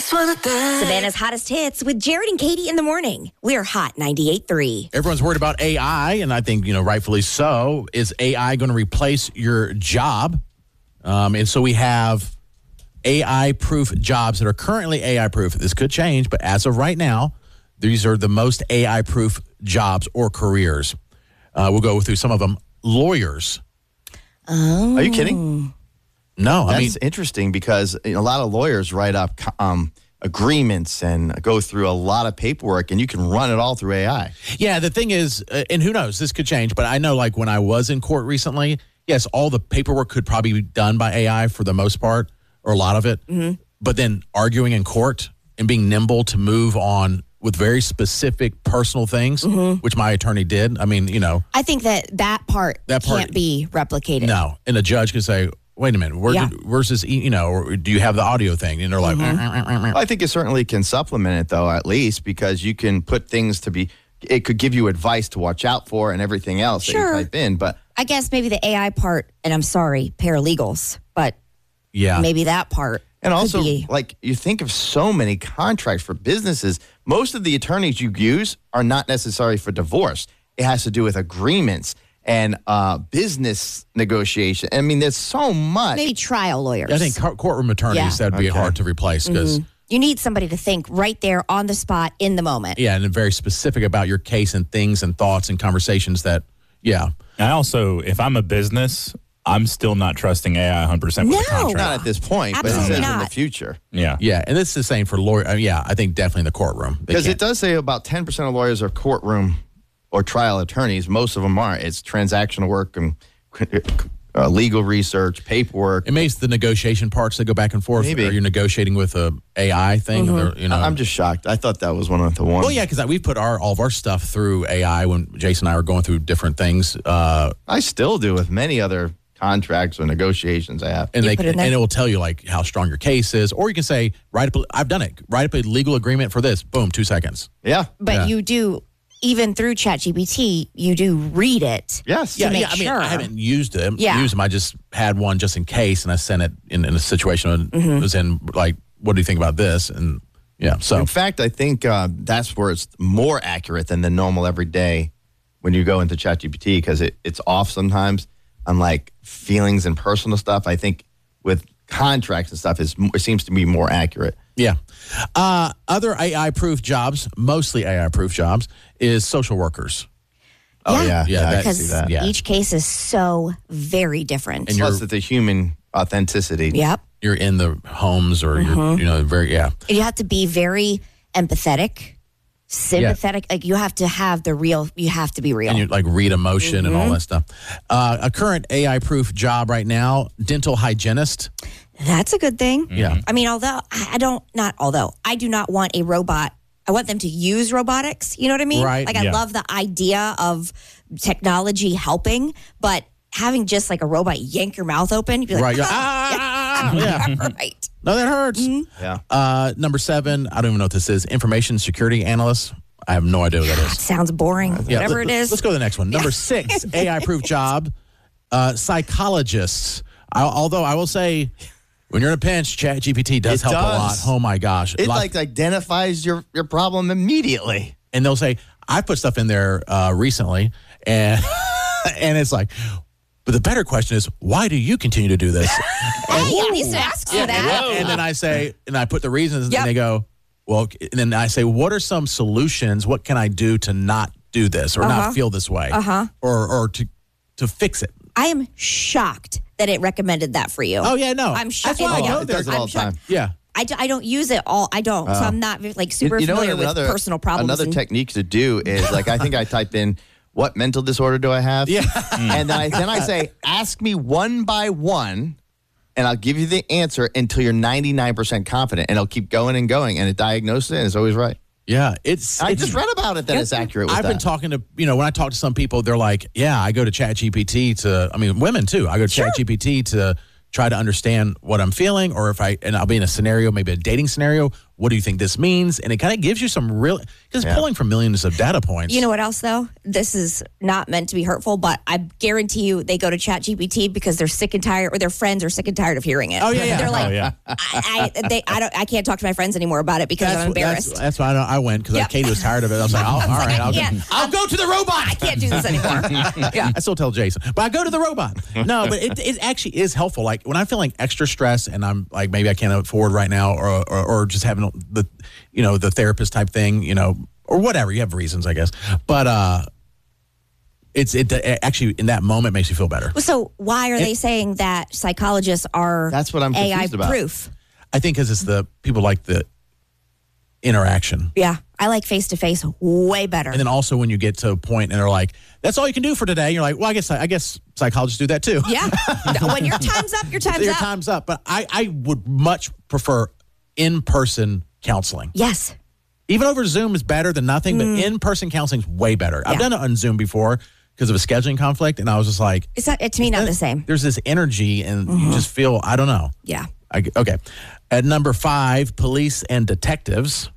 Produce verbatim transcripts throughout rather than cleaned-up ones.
just wanna dance. Savannah's hottest hits with Jared and Katie in the morning. We're Hot ninety-eight point three. Everyone's worried about A I, and I think, you know, rightfully so. Is A I going to replace your job? Um, and so we have A I-proof jobs that are currently A I-proof. This could change, but as of right now, these are the most A I-proof jobs or careers. Uh, we'll go through some of them. Lawyers. Oh. Are you kidding? No, That's I mean, interesting because a lot of lawyers write up um, agreements and go through a lot of paperwork, and you can run it all through A I. yeah, the thing is, uh, and who knows, this could change, but I know like when I was in court recently, yes, all the paperwork could probably be done by A I for the most part, or a lot of it. Mm-hmm. But then arguing in court and being nimble to move on with very specific personal things, mm-hmm. which my attorney did. I mean, you know. I think that that part, That part- can't be replicated. No. And a judge could say, wait a minute, where Yeah. did, where's this, e- you know, or do you have the audio thing? And they're like, Mm-hmm. "Mm, mm, mm, mm." I think it certainly can supplement it, though, at least, because you can put things to be, it could give you advice to watch out for and everything else Sure. that you type in. But I guess maybe the A I part, and I'm sorry, paralegals, but yeah. maybe that part. And could also, be- like, you think of so many contracts for businesses. Most of the attorneys you use are not necessarily for divorce. It has to do with agreements and uh, business negotiation. I mean, there's so much. maybe trial lawyers. I think court- courtroom attorneys, Yeah. that'd be Okay. hard to replace because, You need somebody to think right there on the spot in the moment. yeah, and very specific about your case and things and thoughts and conversations that, yeah. I also, if I'm a business, I'm still not trusting A I one hundred percent with the No. contract. Not at this point, but it Absolutely says in the not. future. Yeah. Yeah, and it's the same for lawyer. Uh, yeah, I think definitely in the courtroom. They Because can't- it does say about ten percent of lawyers are courtroom or trial attorneys. Most of them are. It's transactional work and uh, legal research, paperwork. It makes the negotiation parts that go back and forth. Maybe. Or you're negotiating with a A I thing. Mm-hmm. Or, you know. I'm just shocked. I thought that was one of the ones. Well, yeah, because we put our all of our stuff through A I when Jason and I were going through different things, uh, I still do with many other contracts or negotiations I have. and You they put it in and there? it will tell you like how strong your case is, or you can say write up. A, I've done it. Write up a legal agreement for this. Boom, two seconds. Yeah. But Yeah. you do, even through ChatGPT, you do read it. Yes. Yeah, make yeah. I mean, sure. I haven't used them. Yeah. Used them. I just had one just in case, and I sent it in, in a situation when Mm-hmm. it was in like, what do you think about this? And yeah, so In fact, I think uh, that's where it's more accurate than the normal everyday when you go into ChatGPT because it, it's off sometimes on like feelings and personal stuff. I think with contracts and stuff, it's, it seems to be more accurate. yeah. Uh, other A I-proof jobs, mostly A I-proof jobs, is social workers. Oh, yeah. Yeah, I can Because see that. yeah. each case is so very different. And Plus, it's the human authenticity. yep. You're in the homes, or Mm-hmm. you're, you know, very yeah. You have to be very empathetic, sympathetic. Like you have to have the real, you have to be real. And you like read emotion and all Mm-hmm. that stuff. Uh, a current A I-proof job right now, dental hygienist. That's a good thing. Yeah. I mean, although I I don't, not although, I do not want a robot. I want them to use robotics. You know what I mean? Right. Like I Yeah. love the idea of technology helping, but having just like a robot yank your mouth open, you'd be like, Right. You're- "Ah, ah, yeah. yeah, right. No, that hurts. Yeah. Uh, number seven, I don't even know what this is. Information security analyst. I have no idea what that It is. sounds boring. Yeah, Whatever let- it is. Let's go to the next one. Number six, A I-proof job, uh, psychologists. I, although I will say, when you're in a pinch, ChatGPT does It help a lot. does. Oh my gosh. It Lot- like identifies your, your problem immediately. and they'll say, I put stuff in there uh, recently, and and it's like, but the better question is, why do you continue to do this? Hey, at least it asks you that. And then I say, and I put the reasons, Yep. and they go, well, and then I say, what are some solutions? What can I do to not do this or Uh-huh. not feel this way, Uh-huh. or or to to fix it? I am shocked that it recommended that for you. Oh yeah, no, I'm shocked. That's why I Oh, go it there. does it I'm all the shocked. time. Yeah, I, d- I don't use it all. I don't. So I'm not like super You know familiar what another, with personal problems. Another and- technique to do is like I think I type in what mental disorder do I have? Yeah. and then I then I say ask me one by one, and I'll give you the answer until you're ninety-nine percent confident, and it'll keep going and going, and it diagnoses it, and it's always right. yeah. It's. I it's- just read about it that it's accurate. With I've that. been talking to, you know, when I talk to some people, they're like, yeah, I go to ChatGPT to, I mean, women too. I go to ChatGPT to try to understand what I'm feeling, or if I, and I'll be in a scenario, maybe a dating scenario What do you think this means? And it kind of gives you some real, because Yeah. pulling from millions of data points. You know what else, though? This is not meant to be hurtful, but I guarantee you they go to ChatGPT because they're sick and tired, or their friends are sick and tired of hearing it. Oh, yeah, yeah. They're like, Oh, yeah. I, I, they, I, don't, I can't talk to my friends anymore about it because that's, I'm what- embarrassed. That's, that's why I, I went, because Yep. Katie was tired of it. I was like, oh, all like, right, I I'll, go, can't. I'll go to the robot. I can't do this anymore. Yeah. I still tell Jason, but I go to the robot. No, but it, it actually is helpful. Like when I'm feeling extra stress and I'm like, maybe I can't afford right now, or, or or just having the, you know, the therapist type thing, you know, or whatever. You have reasons, I guess. But uh, it's it, it actually in that moment makes you feel better. So why are they saying that psychologists are That's what I'm A I confused about. proof? I think because it's the people like the interaction. Yeah, I like face to face way better. And then also when you get to a point and they're like, "That's all you can do for today," you're like, "Well, I guess I guess psychologists do that too." yeah, when your time's up, your time's Your up. time's up. But I I would much prefer in person counseling. Yes. Even over Zoom is better than nothing, but in person counseling is way better. I've Mm. Yeah. done it on Zoom before because of a scheduling conflict, and I was just like, It's not. It's me not the same. there's this energy, and you just feel I don't know. Yeah. I, okay. At number five, police and detectives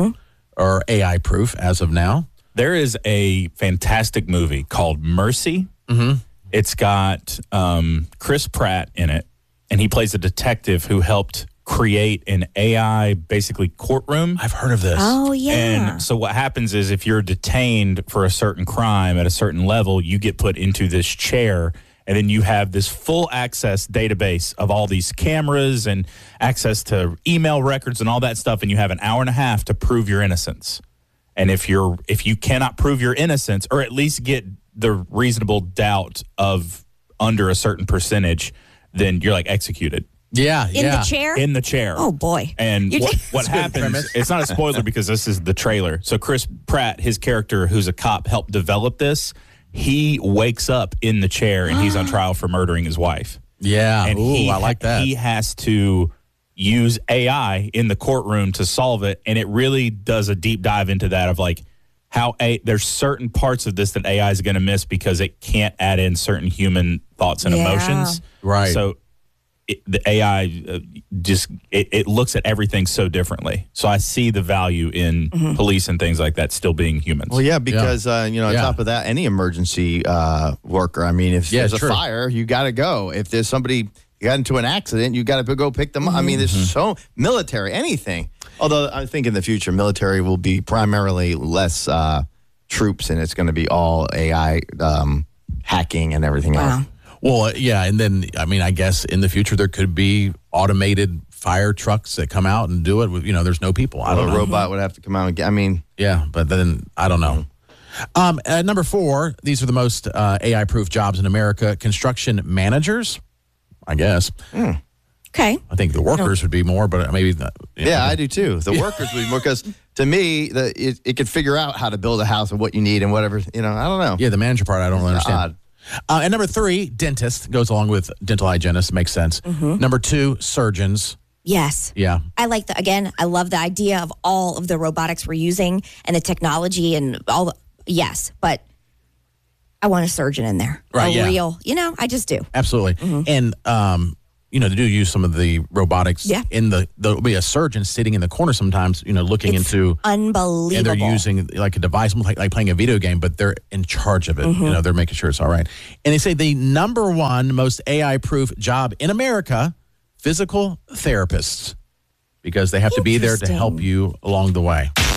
are A I proof as of now. There is a fantastic movie called Mercy. Mm-hmm. It's got um, Chris Pratt in it, and he plays a detective who helped create an A I basically courtroom. I've heard of this. Oh yeah. And so what happens is if you're detained for a certain crime at a certain level, you get put into this chair, and then you have this full access database of all these cameras and access to email records and all that stuff, and you have an hour and a half to prove your innocence. And if you're if you cannot prove your innocence, or at least get the reasonable doubt of under a certain percentage, then you're like executed Yeah, in yeah. the chair. in the chair. Oh boy. And You what, did- what happens, premise. it's not a spoiler because this is the trailer. So Chris Pratt, his character, who's a cop, helped develop this. He wakes up in the chair and he's on trial for murdering his wife. Yeah. And Ooh, he, I like that. He has to use A I in the courtroom to solve it. And it really does a deep dive into that of like how a, there's certain parts of this that A I is going to miss because it can't add in certain human thoughts and Yeah. emotions. Right. So it, the A I uh, just it, it looks at everything so differently. So I see the value in police and things like that still being humans. Well, yeah, because uh, you know, on Yeah. top of that, any emergency uh, worker. I mean, if Yeah, there's a true. fire, you got to go. If there's somebody got into an accident, you got to go pick them up. I mean, there's so military, anything. Although I think in the future, military will be primarily less uh, troops, and it's going to be all A I um, hacking and everything Wow. else. Well, uh, yeah, and then I mean, I guess in the future there could be automated fire trucks that come out and do it. With, you know, there's no people. I A don't know. robot would have to come out and get. I mean, Yeah, but then I don't know. Um, at number four, these are the most uh, A I-proof jobs in America: construction managers. I guess. Okay. I think the workers would be more, but maybe. Not, you know. yeah, I do too. The workers would be more because to me, the, it, it could figure out how to build a house and what you need and whatever. You know, I don't know. Yeah, the manager part I don't really understand. Odd. Uh, and number three, dentist goes along with dental hygienist. Makes sense. Number two, surgeons. Yes. Yeah. I like the again. I love the idea of all of the robotics we're using and the technology and all the yes, but I want a surgeon in there. Right, A yeah. real. You know, I just do. Absolutely. And, um, you know, they do use some of the robotics Yeah. in the, there'll be a surgeon sitting in the corner sometimes, you know, looking It's into, unbelievable. and they're using like a device, like, like playing a video game, but they're in charge of it. You know, they're making sure it's all right. And they say the number one most A I proof job in America, physical therapists, because they have to be there to help Interesting. you along the way.